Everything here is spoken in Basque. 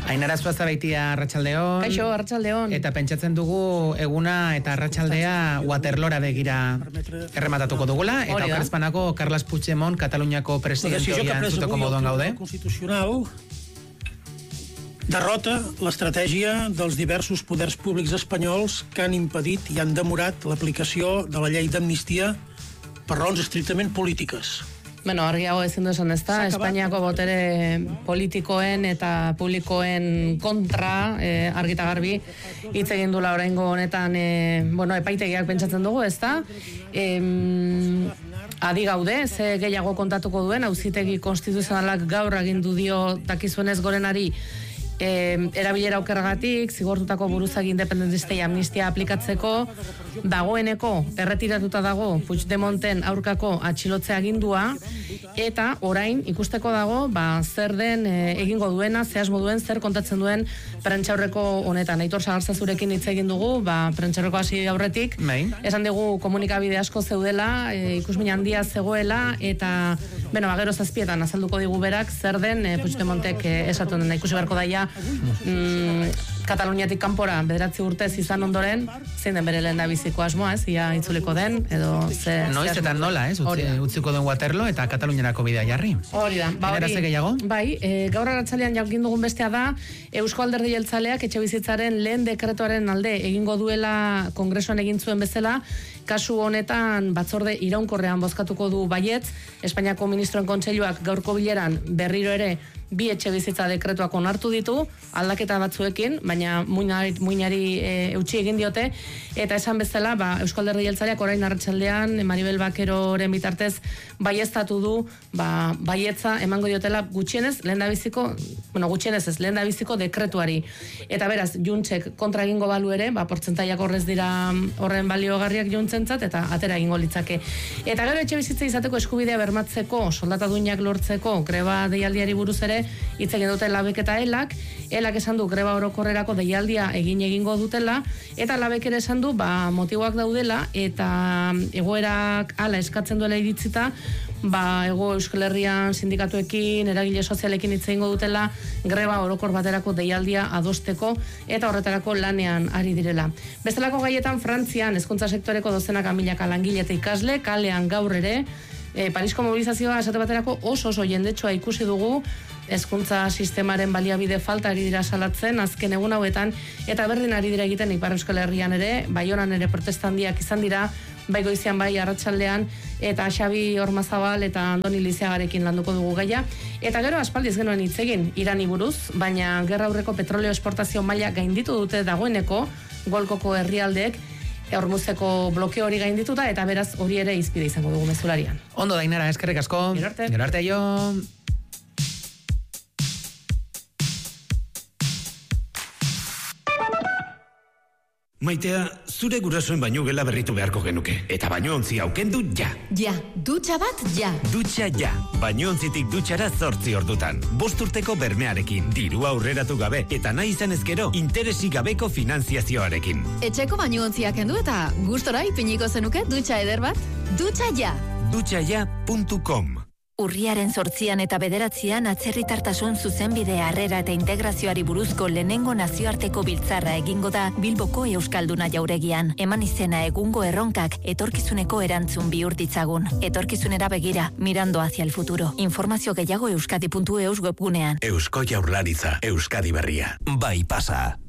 Ainara Zuazabeitia, arratsaldeon. Kaixo, arratsaldeon. Eta pentsatzen dugu eguna eta arratsaldea Waterloora begira errematatuko dugula. Eta okerzpanako Carles Puigdemont, Kataluniako presidente hori entzuteko moduan gaude. Constitucional derrota l'estratègia dels diversos poders públics espanyols que han impedit i han demorat l'aplicació de la llei d'amnistia per raons estrictament polítiques. Bueno, argiago ezin du esan, ezta? Espainiako botere politikoen eta publikoen kontra argita garbi hitz egin dula oraingo honetan, epaitegiak pentsatzen dugu, ezta? Adi gaude, ze gehiago kontatuko duen, auzitegi konstituzionalak gaur agindu dio dakizuenez gorenari erabilera okerragatik, zigortutako buruzagi independentistei amnistia aplikatzeko, dagoeneko erretiratuta dago Puigdemonten aurkako atxilotze agindua, eta orain ikusteko dago, zer den egingo duena, zehasmo duen, zer kontatzen duen prentxaurreko honetan. Aitor Sagarzazurekin hitz egin dugu, prentxaurreko hasi aurretik, esan dugu komunikabide asko zeudela, ikusmin handia zegoela, eta, gero zazpietan azalduko digu berak, zer den Puigdemontek esatu den, ikusi beharko daia, Kataluniatik kanpora 9 urtez izan ondoren, zein den bere lehendabiziko asmoa, ia itzuliko den, edo noiz eta nola, utziko den Waterloo eta Kataluniarako bidea jarri. Hori da, gaur arratsalean jakin dugun bestea da, Eusko Alderdi Jeltzaleak etxebizitzaren lehen dekretuaren alde egingo duela Kongresuan egin zuen bezala, kasu honetan batzorde iraunkorrean bozkatuko du baietz, Espainiako Ministroen Kontseiluak gaurko bileran berriro ere 2 etxebizitza dekretuak onartu ditu, aldaketa batzuekin, baina muinari eutsi egin diote, eta esan bezala, Eusko Alderdi Jeltzaleak orain arratsaldean Maribel Bakeroren bitartez baieztatu du, baietza emango diotela gutxienez lehendabiziko dekretuari. Eta beraz, Juntzek kontra egingo balu ere, portzentaiak horrez dira horren baliogarriak Juntzentzat, eta atera egingo litzake. Eta gero etxebizitza izateko eskubidea bermatzeko, soldataduinak lortzeko, greba deialdiari buruz ere, hitz egin dute Labek eta Elak esan du greba orokorrerako deialdia egingo dutela, eta Labek ere esan du, motiboak daudela, eta egoerak hala eskatzen duela iritzita, Ego Euskal Herrian sindikatuekin, eragile sozialekin hitz egingo dutela, greba orokor baterako deialdia adosteko, eta horretarako lanean ari direla. Bestelako gaietan, Frantzian, hezkuntza sektoreko dozenaka milaka langile eta ikasle, kalean gaur ere, Parisko mobilizazioa esate baterako oso jendetsua ikusi dugu, hezkuntza sistemaren baliabide falta ari dira salatzen azken egun hauetan, eta berdin ari dira egiten Ipar Euskal Herrian ere, Baionan ere protestandiak izan dira, bai goizean bai arratsaldean, eta Xabi Ormazabal eta Andoni Lizeagarekin landuko dugu gaia, eta gero aspaldiz genuen hitz egin Irani buruz, baina gerra aurreko petroleo esportazio maila gainditu dute dagoeneko Golkoko herrialdeek, Hormuzeko blokeo hori gaindituta, eta beraz hori ere izpide izango dugu mezularian. Ondo da, Ainara, eskerrik asko. Gero arte jo. Maitea, zure gurasoen bainu gela berritu beharko genuke. Eta bainu ontzi aukendu ja. Ja, dutxa bat ja. Dutxa ja. Bainu ontzitik dutxara 8 ordutan. 5 urteko bermearekin, dirua aurreratu gabe, eta nahi izan ezkero, interesik gabeko finanziazioarekin. Etxeko bainu ontziak kendu eta gustora ipiniko zenuke dutxa eder bat? Dutxa ja. Dutxaja.com. Urriaren 8 eta 9 atzerritartasun zuzenbide harrera eta integrazioari buruzko lehenengo nazioarteko biltzarra egingo da Bilboko Euskalduna jauregian. Eman izena egungo erronkak etorkizuneko erantzun bihur ditzagun. Etorkizunera begira, mirando hacia el futuro. Informazio gehiago euskadi.eus webgunean. Eusko Jaurlaritza, Euskadi Berria. Bai pasa.